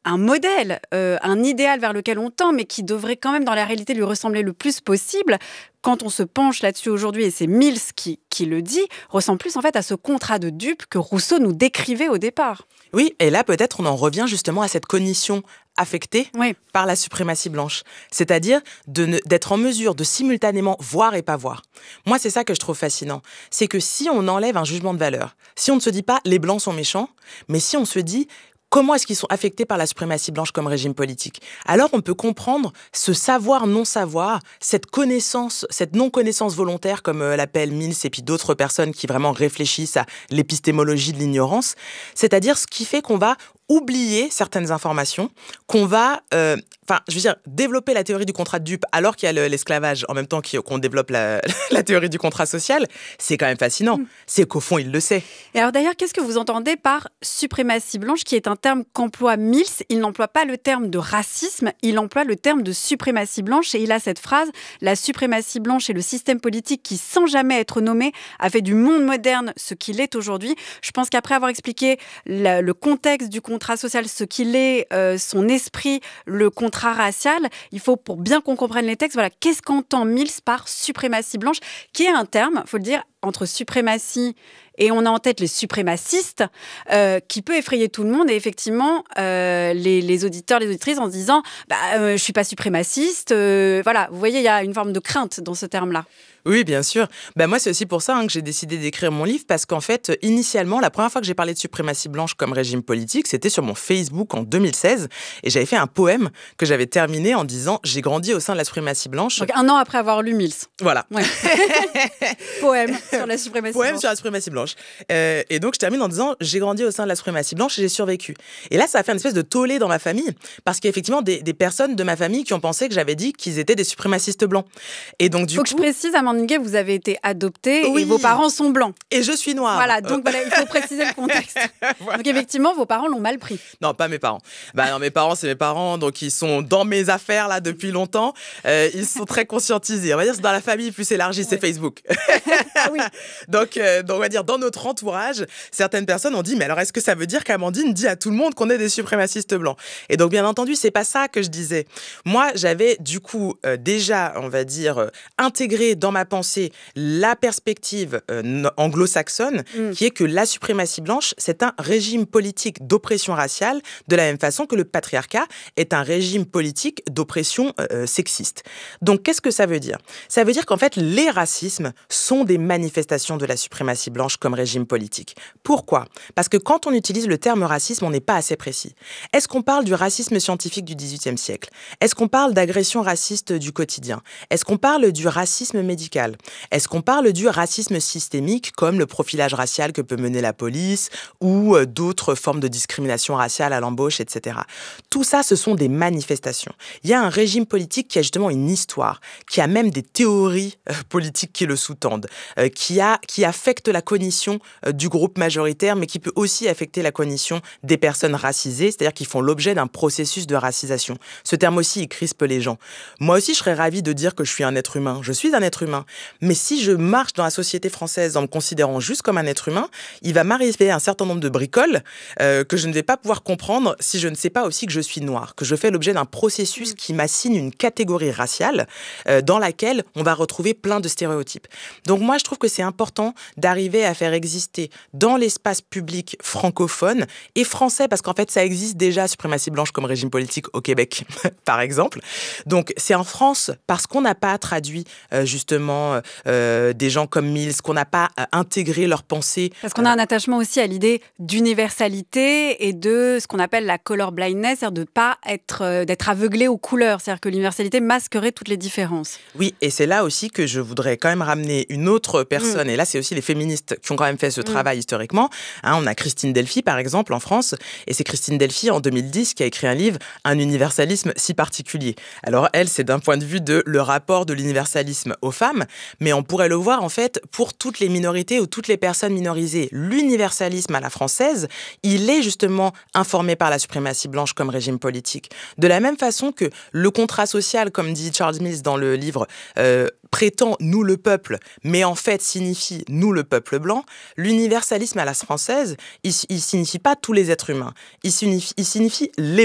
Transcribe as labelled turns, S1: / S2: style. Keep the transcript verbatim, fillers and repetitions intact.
S1: un modèle, euh, un idéal vers lequel on tend, mais qui devrait quand même, dans la réalité, lui ressembler le plus possible. Quand on se penche là-dessus aujourd'hui, et c'est Mills qui, qui le dit, ressemble plus en fait à ce contrat de dupe que Rousseau nous décrivait au départ.
S2: Oui, et là peut-être on en revient justement à cette cognition affectée
S1: Oui.
S2: par la suprématie blanche, c'est-à-dire de ne, d'être en mesure de simultanément voir et pas voir. Moi, c'est ça que je trouve fascinant, c'est que si on enlève un jugement de valeur, si on ne se dit pas les blancs sont méchants, mais si on se dit comment est-ce qu'ils sont affectés par la suprématie blanche comme régime politique? Alors on peut comprendre ce savoir-non-savoir, cette connaissance, cette non-connaissance volontaire, comme euh, l'appelle Mills et puis d'autres personnes qui vraiment réfléchissent à l'épistémologie de l'ignorance, c'est-à-dire ce qui fait qu'on va oublier certaines informations, qu'on va, euh, enfin, je veux dire, développer la théorie du contrat de dupe alors qu'il y a le, l'esclavage en même temps qu'on développe la, la théorie du contrat social, c'est quand même fascinant. Mmh. C'est qu'au fond, il le sait.
S1: Et alors d'ailleurs, qu'est-ce que vous entendez par suprématie blanche, qui est un terme qu'emploie Mills? Il n'emploie pas le terme de racisme, il emploie le terme de suprématie blanche, et il a cette phrase: la suprématie blanche est le système politique qui, sans jamais être nommé, a fait du monde moderne ce qu'il est aujourd'hui. Je pense qu'après avoir expliqué la, le contexte du contrat social, ce qu'il est, euh, son esprit, le contrat racial, il faut, pour bien qu'on comprenne les textes, voilà, qu'est-ce qu'entend Mills par suprématie blanche, qui est un terme, il faut le dire, entre suprématie et on a en tête les suprémacistes, euh, qui peut effrayer tout le monde. Et effectivement, euh, les, les auditeurs, les auditrices, en se disant bah, euh, « je ne suis pas suprémaciste euh, », voilà, vous voyez, il y a une forme de crainte dans ce terme-là.
S2: Oui, bien sûr. Ben moi, c'est aussi pour ça hein, que j'ai décidé d'écrire mon livre, parce qu'en fait, initialement, la première fois que j'ai parlé de suprématie blanche comme régime politique, c'était sur mon Facebook en deux mille seize, et j'avais fait un poème que j'avais terminé en disant « J'ai grandi au sein de la suprématie blanche ».
S1: Donc un an après avoir lu Mills.
S2: Voilà.
S1: Ouais. Poème sur la suprématie
S2: poème
S1: blanche.
S2: sur la suprématie blanche. Euh, et donc, je termine en disant « J'ai grandi au sein de la suprématie blanche et j'ai survécu ». Et là, ça a fait une espèce de tollé dans ma famille, parce qu'il y a effectivement des, des personnes de ma famille qui ont pensé que j'avais dit qu'ils étaient des suprémacistes blancs. Et donc, du
S1: Faut
S2: coup...
S1: que je précise, Amandine Gay, vous avez été adoptée
S2: oui.
S1: et vos parents sont blancs.
S2: Et je suis noire.
S1: Voilà, donc voilà, il faut préciser le contexte. Voilà. Donc effectivement, vos parents l'ont mal pris.
S2: Non, pas mes parents. Bah non, mes parents, c'est mes parents, donc ils sont dans mes affaires là depuis longtemps. Euh, ils sont très conscientisés. On va dire c'est dans la famille plus élargie, ouais. C'est Facebook.
S1: Ah oui.
S2: donc, euh, donc on va dire dans notre entourage, certaines personnes ont dit mais alors est-ce que ça veut dire qu'Amandine dit à tout le monde qu'on est des suprémacistes blancs? Et donc bien entendu, c'est pas ça que je disais. Moi, j'avais du coup euh, déjà, on va dire, euh, intégré dans ma pensée la perspective euh, anglo-saxonne, mm. qui est que la suprématie blanche, c'est un régime politique d'oppression raciale, de la même façon que le patriarcat est un régime politique d'oppression euh, sexiste. Donc, qu'est-ce que ça veut dire? Ça veut dire qu'en fait, les racismes sont des manifestations de la suprématie blanche comme régime politique. Pourquoi? Parce que quand on utilise le terme racisme, on n'est pas assez précis. Est-ce qu'on parle du racisme scientifique du dix-huitième siècle? Est-ce qu'on parle d'agression raciste du quotidien? Est-ce qu'on parle du racisme médical? Est-ce qu'on parle du racisme systémique, comme le profilage racial que peut mener la police ou euh, d'autres formes de discrimination raciale à l'embauche, et cetera. Tout ça, ce sont des manifestations. Il y a un régime politique qui a justement une histoire, qui a même des théories euh, politiques qui le sous-tendent, euh, qui, a, qui affectent la cognition euh, du groupe majoritaire, mais qui peut aussi affecter la cognition des personnes racisées, c'est-à-dire qui font l'objet d'un processus de racisation. Ce terme aussi, il crispe les gens. Moi aussi, je serais ravie de dire que je suis un être humain. Je suis un être humain. Mais si je marche dans la société française en me considérant juste comme un être humain, il va m'arriver un certain nombre de bricoles euh, que je ne vais pas pouvoir comprendre si je ne sais pas aussi que je suis noire, que je fais l'objet d'un processus qui m'assigne une catégorie raciale euh, dans laquelle on va retrouver plein de stéréotypes. Donc moi, je trouve que c'est important d'arriver à faire exister dans l'espace public francophone et français, parce qu'en fait, ça existe déjà, suprématie blanche comme régime politique au Québec, par exemple. Donc c'est en France, parce qu'on n'a pas traduit euh, justement euh, des gens comme Mills, qu'on n'a pas euh, intégré leur pensée.
S1: Parce qu'on a un attachement aussi à l'idée d'universalité et de ce qu'on appelle la color blindness, c'est-à-dire de pas être, euh, d'être aveuglé aux couleurs, c'est-à-dire que l'universalité masquerait toutes les différences.
S2: Oui, et c'est là aussi que je voudrais quand même ramener une autre personne, mmh. et là c'est aussi les féministes qui ont quand même fait ce mmh. travail historiquement. Hein, on a Christine Delphy par exemple en France, et c'est Christine Delphy en deux mille dix qui a écrit un livre, Un universalisme si particulier. Alors elle, c'est d'un point de vue de le rapport de l'universalisme aux femmes, mais on pourrait le voir en fait pour toutes les minorités ou toutes les personnes minorisées. L'universalisme à la française, il est justement informé par la suprématie blanche comme régime politique. De la même façon que le contrat social, comme dit Charles Mills dans le livre, euh, prétend « nous le peuple », mais en fait signifie « nous le peuple blanc », l'universalisme à la française, il, il signifie pas tous les êtres humains, il signifie, il signifie les